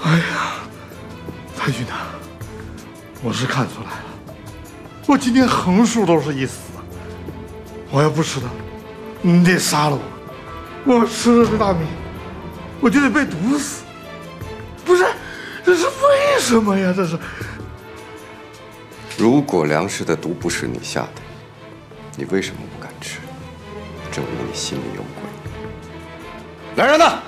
哎呀，太君呐，我是看出来了，我今天横竖都是一死。我要不吃它，你得杀了我。我吃了这大米，我就得被毒死。不是，这是为什么呀？这是。 如果粮食的毒不是你下的，你为什么不敢吃？证明你心里有鬼。来人呐！